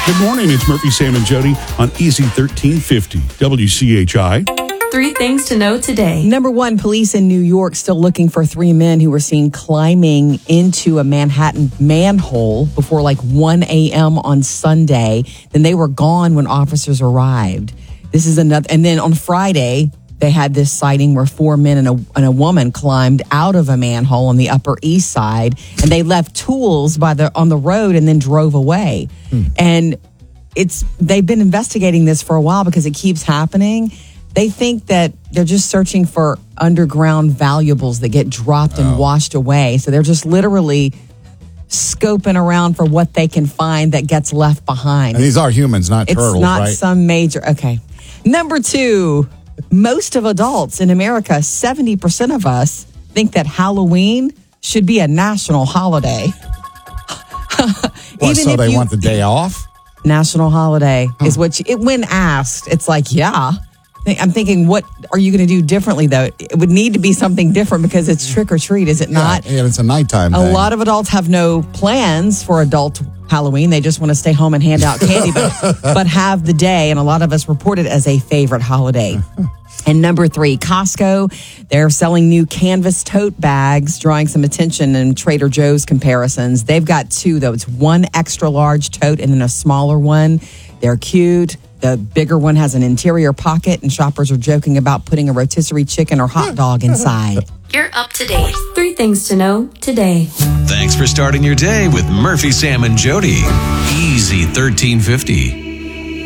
Good morning. It's Murphy, Sam, and Jody on Easy 1350 WCHI. 3 things to know today. Number one, police in New York still looking for 3 men who were seen climbing into a Manhattan manhole before like 1 a.m. on Sunday. Then they were gone when officers arrived. This is another. And then on Friday, they had this sighting where 4 men and a woman climbed out of a manhole on the Upper East Side, and they left tools on the road and then drove away. And they've been investigating this for a while because it keeps happening. They think that they're just searching for underground valuables that get dropped and washed away. So they're just literally scoping around for what they can find that gets left behind. And these are humans, not turtles, It's not right? some major. Okay. Number 2, most of adults in America, 70% of us, think that Halloween should be a national holiday. What, so they want the day off? National holiday is what when asked, it's like, yeah. I'm thinking, what are you going to do differently, though? It would need to be something different because it's trick or treat, is it not? Yeah, it's a nighttime thing. A lot of adults have no plans for adult Halloween. They just want to stay home and hand out candy, but have the day. And a lot of us report it as a favorite holiday. And number 3, Costco. They're selling new canvas tote bags, drawing some attention in Trader Joe's comparisons. They've got 2, though. It's 1 extra large tote and then a smaller one. They're cute. The bigger one has an interior pocket, and shoppers are joking about putting a rotisserie chicken or hot dog inside. You're up to date. 3 things to know today. Thanks for starting your day with Murphy, Sam, and Jody. Easy 1350.